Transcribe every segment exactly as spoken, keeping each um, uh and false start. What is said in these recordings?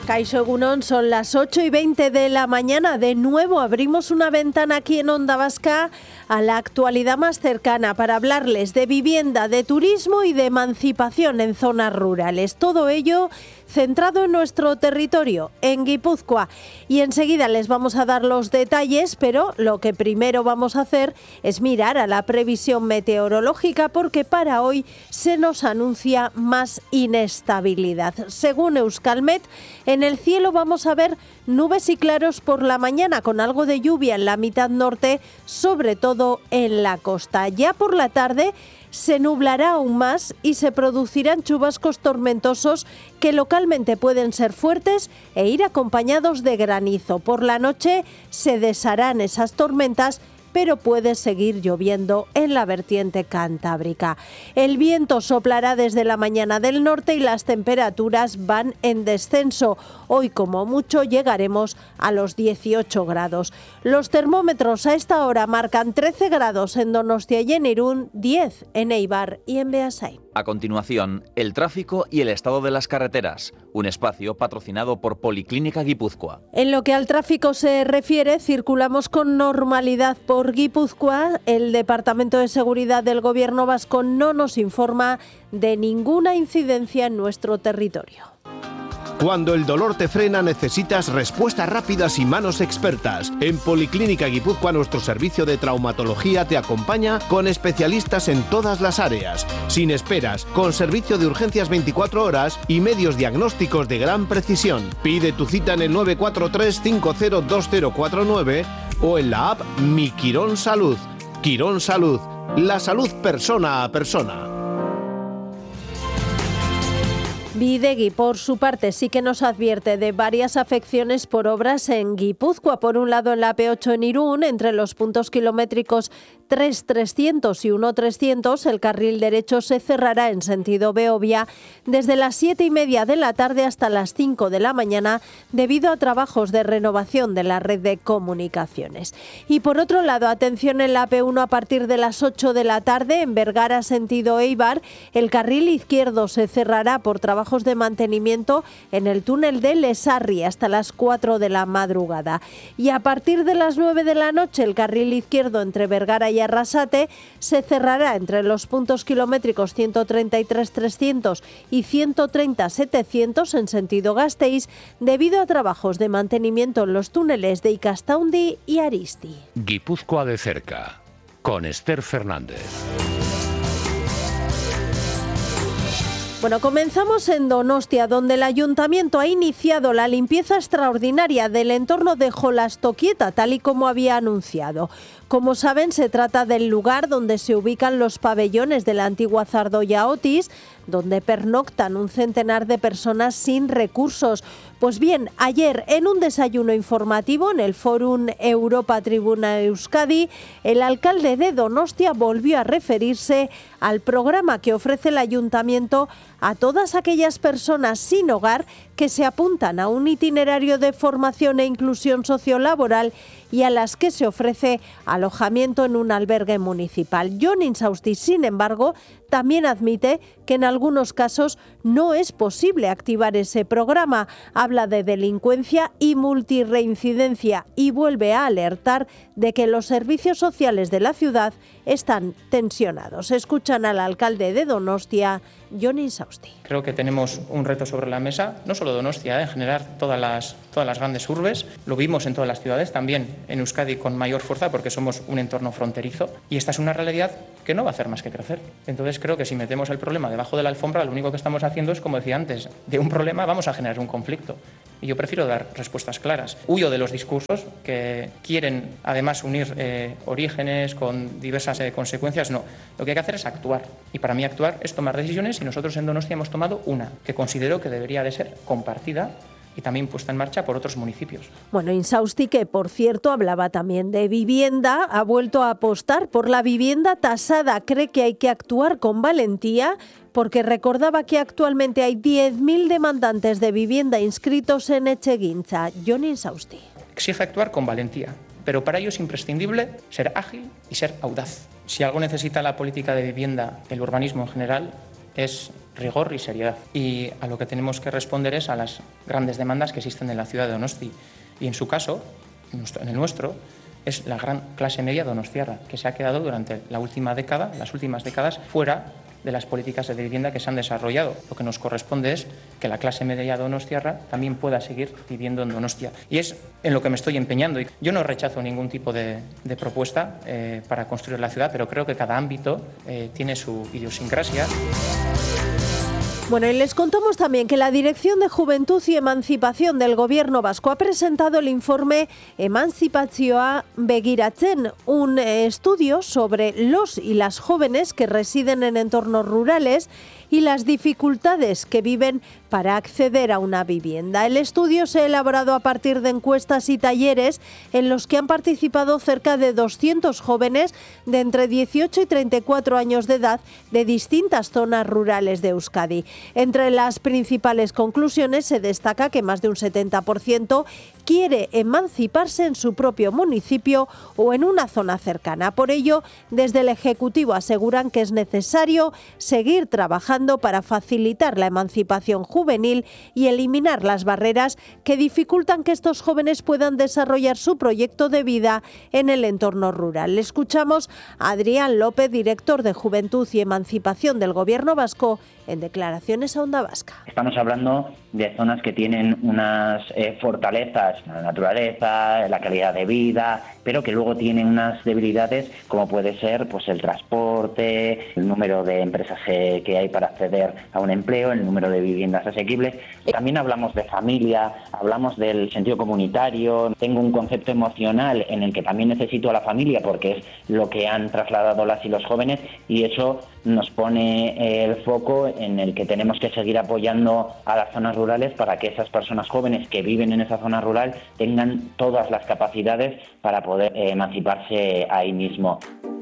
Kaixo Egunon, son las ocho y veinte de la mañana. De nuevo abrimos una ventana aquí en Onda Vasca a la actualidad más cercana para hablarles de vivienda, de turismo y de emancipación en zonas rurales. Todo ello centrado en nuestro territorio, en Guipúzcoa. Y enseguida les vamos a dar los detalles, pero lo que primero vamos a hacer es mirar a la previsión meteorológica porque para hoy se nos anuncia más inestabilidad. Según Euskalmet, en el cielo vamos a ver nubes y claros por la mañana con algo de lluvia en la mitad norte, sobre todo en la costa. Ya por la tarde se nublará aún más y se producirán chubascos tormentosos que localmente pueden ser fuertes e ir acompañados de granizo. Por la noche se desharán esas tormentas, pero puede seguir lloviendo en la vertiente cantábrica. El viento soplará desde la mañana del norte y las temperaturas van en descenso. Hoy, como mucho, llegaremos a los dieciocho grados. Los termómetros a esta hora marcan trece grados en Donostia y en Irún, diez en Eibar y en Beasain. A continuación, el tráfico y el estado de las carreteras, un espacio patrocinado por Policlínica Guipúzcoa. En lo que al tráfico se refiere, circulamos con normalidad por Guipúzcoa. El Departamento de Seguridad del Gobierno vasco no nos informa de ninguna incidencia en nuestro territorio. Cuando el dolor te frena, necesitas respuestas rápidas y manos expertas. En Policlínica Guipúzcoa, nuestro servicio de traumatología te acompaña con especialistas en todas las áreas, sin esperas, con servicio de urgencias veinticuatro horas y medios diagnósticos de gran precisión. Pide tu cita en el nueve cuatro tres cinco cero dos cero cuatro nueve o en la app Mi Quirón Salud. Quirón Salud, la salud persona a persona. Bidegi, por su parte, sí que nos advierte de varias afecciones por obras en Guipúzcoa. Por un lado, en la P ocho en Irún, entre los puntos kilométricos tres trescientos y uno trescientos, el carril derecho se cerrará en sentido Beovia desde las siete y media de la tarde hasta las cinco de la mañana debido a trabajos de renovación de la red de comunicaciones. Y por otro lado, atención en la P uno a partir de las ocho de la tarde, en Vergara sentido Eibar, el carril izquierdo se cerrará por trabajo de mantenimiento en el túnel de Lesarri hasta las cuatro de la madrugada. Y a partir de las nueve de la noche, el carril izquierdo entre Vergara y Arrasate se cerrará entre los puntos kilométricos ciento treinta y tres trescientos y ciento treinta setecientos en sentido Gasteiz debido a trabajos de mantenimiento en los túneles de Ikastaundi y Aristi. Guipúzcoa de cerca, con Esther Fernández. Bueno, comenzamos en Donostia, donde el Ayuntamiento ha iniciado la limpieza extraordinaria del entorno de Jolastoquieta, tal y como había anunciado. Como saben, se trata del lugar donde se ubican los pabellones de la antigua Zardoya Otis, donde pernoctan un centenar de personas sin recursos. Pues bien, ayer en un desayuno informativo en el Fórum Europa Tribuna Euskadi, el alcalde de Donostia volvió a referirse al programa que ofrece el Ayuntamiento a todas aquellas personas sin hogar que se apuntan a un itinerario de formación e inclusión sociolaboral y a las que se ofrece alojamiento en un albergue municipal. Jon Insausti, sin embargo, también admite que en algunos casos no es posible activar ese programa. Habla de delincuencia y multirreincidencia y vuelve a alertar de que los servicios sociales de la ciudad están tensionados. Escuchan al alcalde de Donostia, Jon Insausti. Creo que tenemos un reto sobre la mesa, no solo Donostia, ¿eh? en general todas las, todas las grandes urbes. Lo vimos en todas las ciudades, también en Euskadi con mayor fuerza porque somos un entorno fronterizo y esta es una realidad que no va a hacer más que crecer. Entonces creo que si metemos el problema debajo de la alfombra, lo único que estamos haciendo es, como decía antes, de un problema vamos a generar un conflicto. Y yo prefiero dar respuestas claras. Huyo de los discursos que quieren además unir eh, orígenes con diversas eh, consecuencias. No, lo que hay que hacer es actuar. Y para mí actuar es tomar decisiones y nosotros en Donostia hemos tomado una que considero que debería de ser compartida y también puesta en marcha por otros municipios. Bueno, Insausti, que por cierto hablaba también de vivienda, ha vuelto a apostar por la vivienda tasada. Cree que hay que actuar con valentía porque recordaba que actualmente hay diez mil demandantes de vivienda inscritos en Etxegintza. Jon Insausti. Exige actuar con valentía, pero para ello es imprescindible ser ágil y ser audaz. Si algo necesita la política de vivienda, el urbanismo en general, es rigor y seriedad. Y a lo que tenemos que responder es a las grandes demandas que existen en la ciudad de Donosti. Y en su caso, en el nuestro, es la gran clase media donostiarra, que se ha quedado durante la última década, las últimas décadas, fuera de las políticas de vivienda que se han desarrollado. Lo que nos corresponde es que la clase media donostiarra también pueda seguir viviendo en Donostia. Y es en lo que me estoy empeñando. Yo no rechazo ningún tipo de, de propuesta eh, para construir la ciudad, pero creo que cada ámbito eh, tiene su idiosincrasia. Bueno, y les contamos también que la Dirección de Juventud y Emancipación del Gobierno vasco ha presentado el informe Emantzipazioa Begiratzen, un estudio sobre los y las jóvenes que residen en entornos rurales y las dificultades que viven para acceder a una vivienda. El estudio se ha elaborado a partir de encuestas y talleres en los que han participado cerca de doscientos jóvenes de entre dieciocho y treinta y cuatro años de edad de distintas zonas rurales de Euskadi. Entre las principales conclusiones se destaca que más de un setenta por ciento quiere emanciparse en su propio municipio o en una zona cercana. Por ello, desde el Ejecutivo aseguran que es necesario seguir trabajando para facilitar la emancipación juvenil y eliminar las barreras que dificultan que estos jóvenes puedan desarrollar su proyecto de vida en el entorno rural. Le escuchamos a Adrián López, director de Juventud y Emancipación del Gobierno vasco, en declaraciones a Onda Vasca. Estamos hablando de zonas que tienen unas eh, fortalezas, la naturaleza, la calidad de vida, pero que luego tienen unas debilidades como puede ser pues el transporte, el número de empresas eh, que hay para acceder a un empleo, el número de viviendas asequibles. También hablamos de familia, hablamos del sentido comunitario. Tengo un concepto emocional en el que también necesito a la familia porque es lo que han trasladado las y los jóvenes, y eso nos pone el foco en el que tenemos que seguir apoyando a las zonas rurales para que esas personas jóvenes que viven en esa zona rural tengan todas las capacidades para poder emanciparse ahí mismo.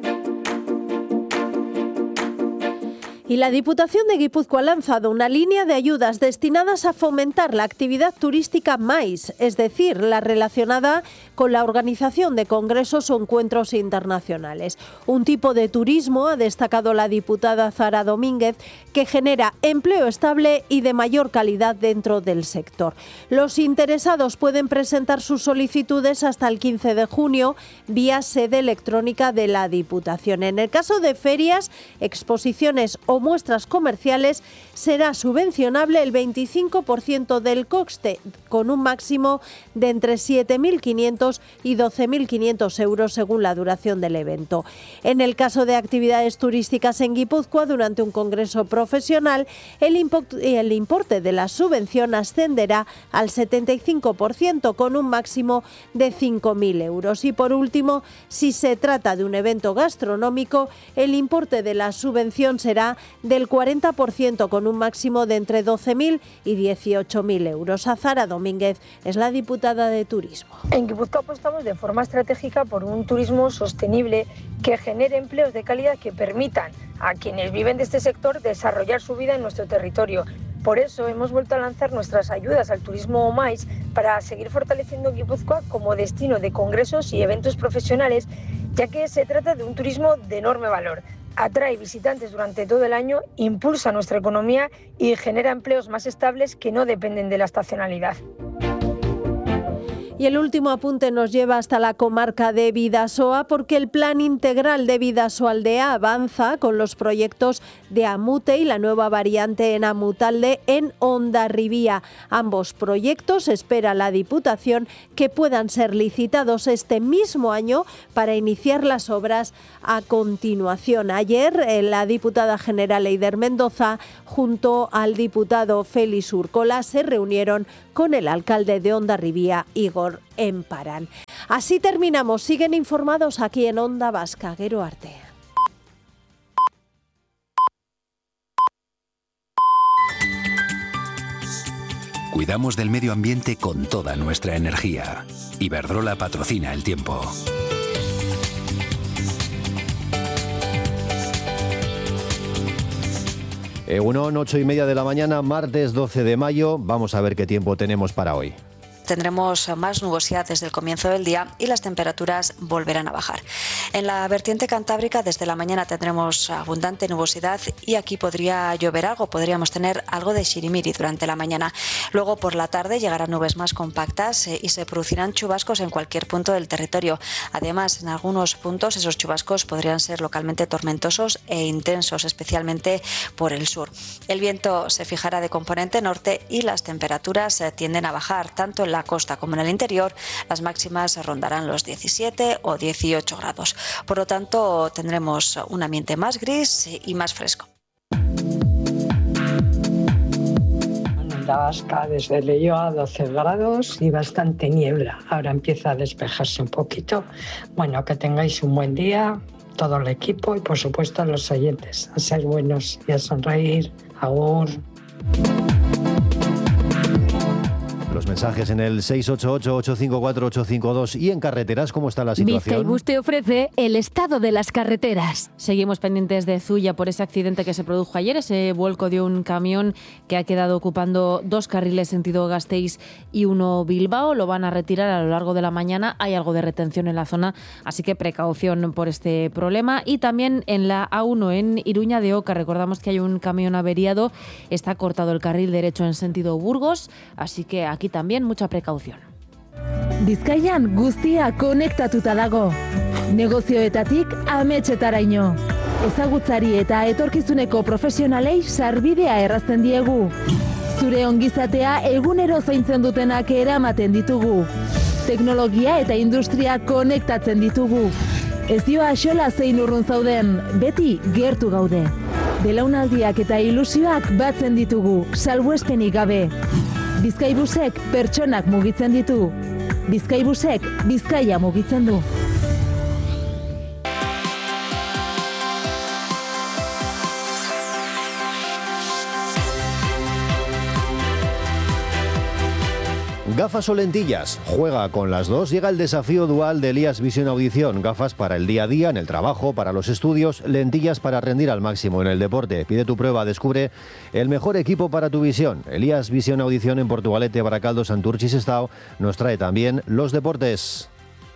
Y la Diputación de Guipúzcoa ha lanzado una línea de ayudas destinadas a fomentar la actividad turística MAIS, es decir, la relacionada con la organización de congresos o encuentros internacionales. Un tipo de turismo, ha destacado la diputada Zara Domínguez, que genera empleo estable y de mayor calidad dentro del sector. Los interesados pueden presentar sus solicitudes hasta el quince de junio vía sede electrónica de la Diputación. En el caso de ferias, exposiciones o muestras comerciales, será subvencionable el veinticinco por ciento del coste, con un máximo de entre siete mil quinientos y doce mil quinientos euros según la duración del evento. En el caso de actividades turísticas en Guipúzcoa durante un congreso profesional, el, impo- el importe de la subvención ascenderá al setenta y cinco por ciento con un máximo de cinco mil euros. Y por último, si se trata de un evento gastronómico, el importe de la subvención será del cuarenta por ciento con un máximo de entre doce mil y dieciocho mil euros. Zara Domínguez es la diputada de Turismo. En Guipúzcoa apostamos de forma estratégica por un turismo sostenible que genere empleos de calidad que permitan a quienes viven de este sector desarrollar su vida en nuestro territorio. Por eso hemos vuelto a lanzar nuestras ayudas al turismo MAIS para seguir fortaleciendo Guipúzcoa como destino de congresos y eventos profesionales, ya que se trata de un turismo de enorme valor. Atrae visitantes durante todo el año, impulsa nuestra economía y genera empleos más estables que no dependen de la estacionalidad. Y el último apunte nos lleva hasta la comarca de Bidasoa, porque el Plan Integral de Bidasoaldea avanza con los proyectos de Amute y la nueva variante en Amutalde en Hondarribia. Ambos proyectos espera la Diputación que puedan ser licitados este mismo año para iniciar las obras a continuación. Ayer eh, la diputada general Eider Mendoza junto al diputado Félix Urcola se reunieron con el alcalde de Hondarribia, Igor Emparan. Así terminamos. Siguen informados aquí en Onda Vasca. Gero arte. Cuidamos del medio ambiente con toda nuestra energía. Iberdrola patrocina el tiempo. Egunon, ocho y media de la mañana, martes doce de mayo. Vamos a ver qué tiempo tenemos para hoy. tendremos más nubosidad desde el comienzo del día y las temperaturas volverán a bajar. En la vertiente cantábrica desde la mañana tendremos abundante nubosidad y aquí podría llover algo, podríamos tener algo de xirimiri durante la mañana. Luego por la tarde llegarán nubes más compactas y se producirán chubascos en cualquier punto del territorio. Además, en algunos puntos esos chubascos podrían ser localmente tormentosos e intensos, especialmente por el sur. El viento se fijará de componente norte y las temperaturas tienden a bajar tanto en la costa como en el interior. Las máximas rondarán los diecisiete o dieciocho grados. Por lo tanto, tendremos un ambiente más gris y más fresco. Onda Vasca desde Leioa doce grados y bastante niebla. Ahora empieza a despejarse un poquito. Bueno, que tengáis un buen día, todo el equipo y por supuesto los oyentes. A ser buenos y a sonreír. Agur. Los mensajes en el seis ocho ocho, ocho cinco cuatro, ocho cinco dos. Y en carreteras, ¿cómo está la situación? Bizkaibus te ofrece el estado de las carreteras. Seguimos pendientes de Zuya por ese accidente que se produjo ayer, ese vuelco de un camión que ha quedado ocupando dos carriles sentido Gasteiz y uno Bilbao. Lo van a retirar a lo largo de la mañana. Hay algo de retención en la zona, así que precaución por este problema. Y también en la A uno, en Iruña de Oca, recordamos que hay un camión averiado. Está cortado el carril derecho en sentido Burgos, así que aquí también mucha precaución. Bizkaian guztia konektatuta dago. Negozioetatik ametsetaraino. Ezagutzari eta etorkizuneko profesionalei sarbidea errazten diegu. Zure ongizatea egunero zaintzen dutenak eramaten ditugu. Teknologia eta industria konektatzen ditugu. Ez dio axola zein urrun zauden, beti gertu gaude. Belaunaldiak eta ilusioak batzen ditugu, salbuespenik gabe. Bizkaibusek pertsonak mugitzen ditu. Bizkaibusek Bizkaia mugitzen du. Gafas o lentillas, juega con las dos. Llega el desafío dual de Elías Visión Audición. Gafas para el día a día, en el trabajo, para los estudios, lentillas para rendir al máximo en el deporte. Pide tu prueba, descubre el mejor equipo para tu visión. Elías Visión Audición en Portugalete, Baracaldo, Santurchi y Sestao nos trae también los deportes.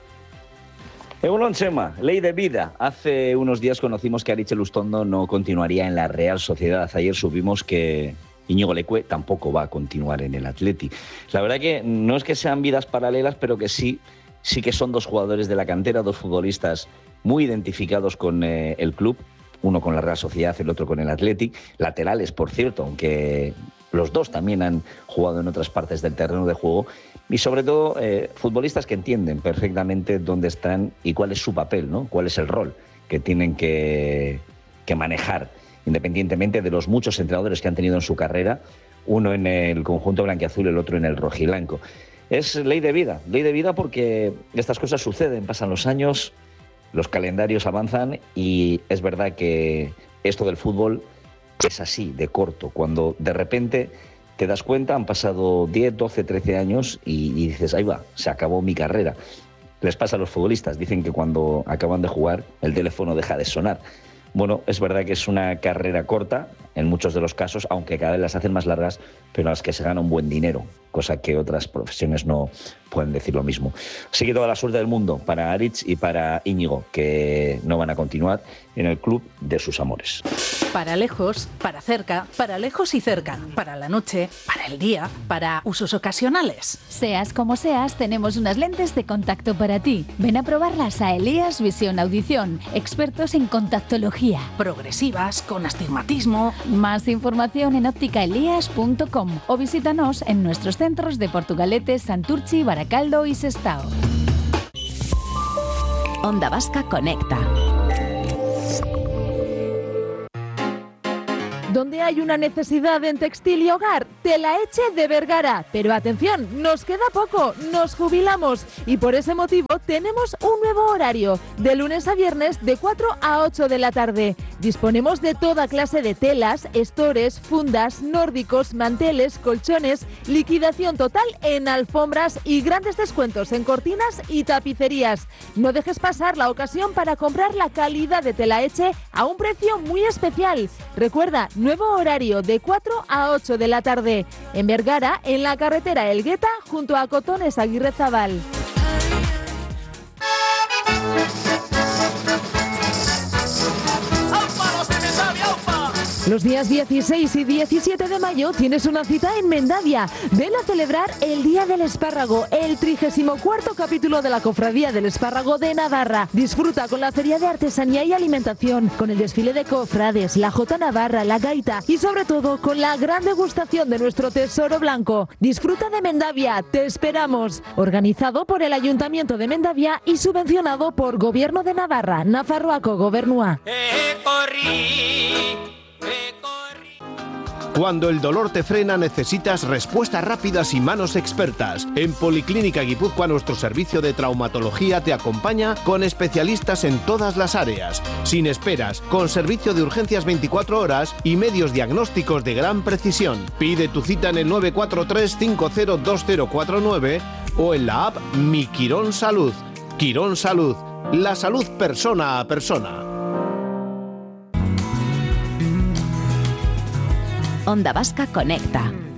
Egunon Chema, ley de vida. Hace unos días conocimos que Aritz Elustondo no continuaría en la Real Sociedad. Ayer supimos que Íñigo Leque tampoco va a continuar en el Atleti. La verdad que no es que sean vidas paralelas, pero que sí, sí que son dos jugadores de la cantera, dos futbolistas muy identificados con eh, el club, uno con la Real Sociedad, el otro con el Atleti. Laterales, por cierto, aunque los dos también han jugado en otras partes del terreno de juego. Y sobre todo, eh, futbolistas que entienden perfectamente dónde están y cuál es su papel, ¿no? Cuál es el rol que tienen que, que manejar, independientemente de los muchos entrenadores que han tenido en su carrera, uno en el conjunto blanquiazul, el otro en el rojiblanco. Es ley de vida, ley de vida porque estas cosas suceden, pasan los años, los calendarios avanzan y es verdad que esto del fútbol es así, de corto, cuando de repente te das cuenta, han pasado diez, doce, trece años y, y dices, ahí va, se acabó mi carrera. Les pasa a los futbolistas, dicen que cuando acaban de jugar el teléfono deja de sonar. Bueno, es verdad que es una carrera corta, en muchos de los casos, aunque cada vez las hacen más largas, pero a las que se gana un buen dinero, cosa que otras profesiones no pueden decir lo mismo. Así que toda la suerte del mundo para Aritz y para Íñigo, que no van a continuar en el club de sus amores. Para lejos, para cerca, para lejos y cerca, para la noche, para el día, para usos ocasionales. Seas como seas, tenemos unas lentes de contacto para ti. Ven a probarlas a Elías Visión Audición, expertos en contactología. Progresivas, con astigmatismo. Más información en óptica elías punto com o visítanos en nuestros centros de Portugalete, Santurchi, Baracaldo y Sestao. Onda Vasca Conecta. Donde hay una necesidad en textil y hogar, Telaetxe de Vergara. Pero atención, nos queda poco, nos jubilamos y por ese motivo tenemos un nuevo horario, de lunes a viernes de cuatro a ocho de la tarde. Disponemos de toda clase de telas, estores, fundas, nórdicos, manteles, colchones, liquidación total en alfombras y grandes descuentos en cortinas y tapicerías. No dejes pasar la ocasión para comprar la calidad de Telaetxe a un precio muy especial. Recuerda, nuevo nuevo horario de cuatro a ocho de la tarde. En Vergara, en la carretera Elgueta, junto a Cotones Aguirrezabal. Los días dieciséis y diecisiete de mayo tienes una cita en Mendavia. Ven a celebrar el Día del Espárrago, el trigésimo cuarto capítulo de la Cofradía del Espárrago de Navarra. Disfruta con la feria de artesanía y alimentación, con el desfile de cofrades, la Jota Navarra, la gaita y sobre todo con la gran degustación de nuestro tesoro blanco. Disfruta de Mendavia, te esperamos. Organizado por el Ayuntamiento de Mendavia y subvencionado por Gobierno de Navarra, Nafarroako Gobernua. Cuando el dolor te frena, necesitas respuestas rápidas y manos expertas. En Policlínica Guipúzcoa, nuestro servicio de traumatología te acompaña con especialistas en todas las áreas, sin esperas, con servicio de urgencias veinticuatro horas y medios diagnósticos de gran precisión. Pide tu cita en el nueve cuatro tres cinco cero dos cero cuatro nueve o en la app Mi Quirón Salud. Quirón Salud, la salud persona a persona. Onda Vasca Conecta.